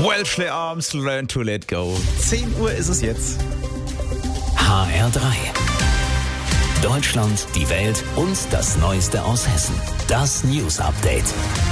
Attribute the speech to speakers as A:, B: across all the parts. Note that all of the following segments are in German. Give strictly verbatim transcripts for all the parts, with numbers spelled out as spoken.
A: Welshly Arms, Learn to Let Go. zehn Uhr ist es jetzt.
B: H R drei. Deutschland, die Welt und das Neueste aus Hessen. Das News Update.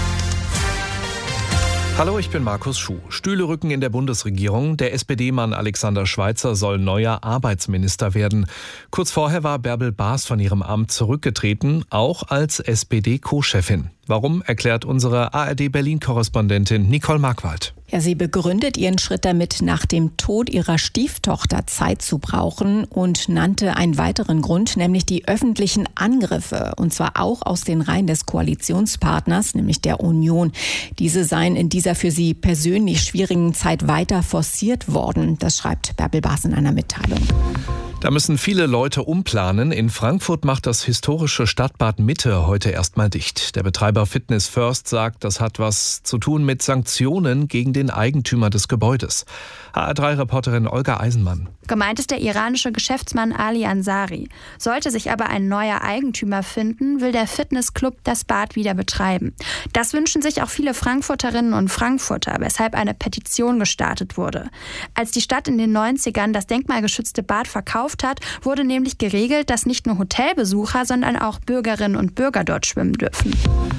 C: Hallo, ich bin Markus Schuh. Stühle rücken in der Bundesregierung. Der S P D-Mann Alexander Schweitzer soll neuer Arbeitsminister werden. Kurz vorher war Bärbel Baas von ihrem Amt zurückgetreten, auch als S P D-Co-Chefin. Warum, erklärt unsere A R D-Berlin-Korrespondentin Nicole Markwald.
D: Ja, sie begründet ihren Schritt damit, nach dem Tod ihrer Stieftochter Zeit zu brauchen und nannte einen weiteren Grund, nämlich die öffentlichen Angriffe, und zwar auch aus den Reihen des Koalitionspartners, nämlich der Union. Diese seien in dieser für sie persönlich schwierigen Zeit weiter forciert worden. Das schreibt Bärbel Baas in einer Mitteilung.
C: Da müssen viele Leute umplanen. In Frankfurt macht das historische Stadtbad Mitte heute erstmal dicht. Der Betreiber Fitness First sagt, das hat was zu tun mit Sanktionen gegen den Eigentümer des Gebäudes. H R drei Reporterin Olga Eisenmann.
E: Gemeint ist der iranische Geschäftsmann Ali Ansari. Sollte sich aber ein neuer Eigentümer finden, will der Fitnessclub das Bad wieder betreiben. Das wünschen sich auch viele Frankfurterinnen und Frankfurter, weshalb eine Petition gestartet wurde. Als die Stadt in den neunzigern das denkmalgeschützte Bad verkauft hat, wurde nämlich geregelt, dass nicht nur Hotelbesucher, sondern auch Bürgerinnen und Bürger dort schwimmen dürfen.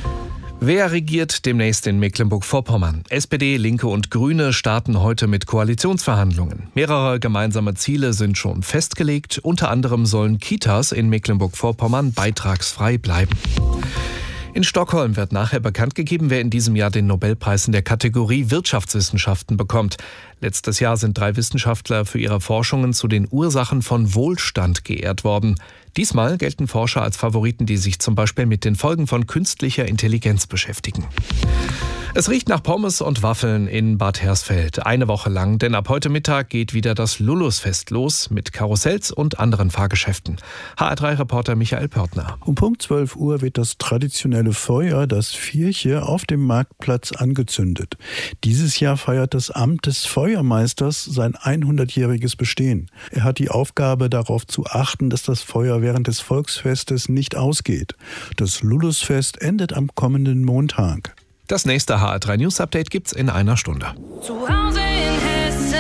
C: Wer regiert demnächst in Mecklenburg-Vorpommern? S P D, Linke und Grüne starten heute mit Koalitionsverhandlungen. Mehrere gemeinsame Ziele sind schon festgelegt. Unter anderem sollen Kitas in Mecklenburg-Vorpommern beitragsfrei bleiben. In Stockholm wird nachher bekannt gegeben, wer in diesem Jahr den Nobelpreis in der Kategorie Wirtschaftswissenschaften bekommt. Letztes Jahr sind drei Wissenschaftler für ihre Forschungen zu den Ursachen von Wohlstand geehrt worden. Diesmal gelten Forscher als Favoriten, die sich zum Beispiel mit den Folgen von künstlicher Intelligenz beschäftigen. Es riecht nach Pommes und Waffeln in Bad Hersfeld. Eine Woche lang, denn ab heute Mittag geht wieder das Lulusfest los mit Karussells und anderen Fahrgeschäften. H R drei Reporter Michael Pörtner.
F: Um Punkt zwölf Uhr wird das traditionelle Feuer, das Vierche, auf dem Marktplatz angezündet. Dieses Jahr feiert das Amt des Feuermeisters sein hundertjähriges Bestehen. Er hat die Aufgabe, darauf zu achten, dass das Feuer während des Volksfestes nicht ausgeht. Das Lulusfest endet am kommenden Montag.
C: Das nächste H R drei News Update gibt's in einer Stunde.
G: Zu Hause in Hessen.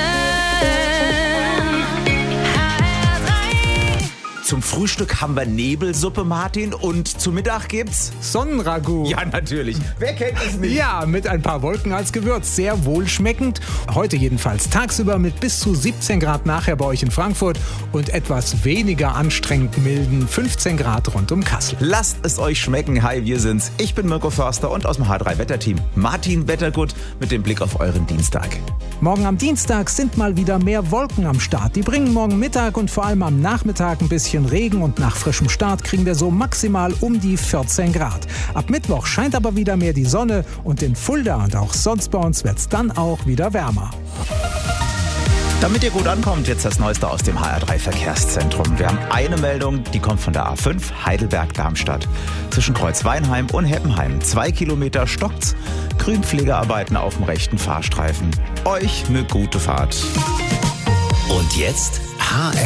G: H R drei.
A: Zum Frühstück haben wir Nebelsuppe, Martin, und zu Mittag gibt's
H: Sonnenragout.
A: Ja, natürlich. Wer kennt es nicht?
H: Ja, mit ein paar Wolken als Gewürz. Sehr wohlschmeckend. Heute jedenfalls tagsüber mit bis zu siebzehn Grad nachher bei euch in Frankfurt und etwas weniger anstrengend milden fünfzehn Grad rund um Kassel.
A: Lasst es euch schmecken. Hi, wir sind's. Ich bin Mirko Förster und aus dem H R drei Wetterteam Martin Wettergut mit dem Blick auf euren Dienstag.
H: Morgen am Dienstag sind mal wieder mehr Wolken am Start. Die bringen morgen Mittag und vor allem am Nachmittag ein bisschen Regen und nach frischem Start kriegen wir so maximal um die vierzehn Grad. Ab Mittwoch scheint aber wieder mehr die Sonne und in Fulda und auch sonst bei uns wird's dann auch wieder wärmer.
A: Damit ihr gut ankommt, jetzt das Neueste aus dem H R drei Verkehrszentrum. Wir haben eine Meldung, die kommt von der A fünf Heidelberg-Darmstadt. Zwischen Kreuzweinheim und Heppenheim. Zwei Kilometer stockt's. Grünpflegearbeiten auf dem rechten Fahrstreifen. Euch eine gute Fahrt.
B: Und jetzt H R